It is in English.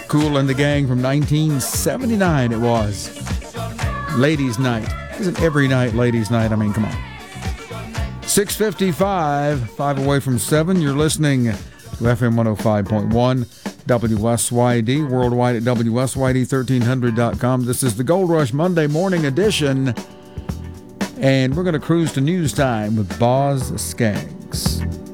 Kool and the Gang from 1979 it was. Ladies' Night. Isn't every night ladies' night? I mean, come on. 6:55, 5 away from 7. You're listening to FM 105.1 WSYD, worldwide at WSYD1300.com. This is the Gold Rush Monday morning edition, and we're going to cruise to news time with Boz Skaggs.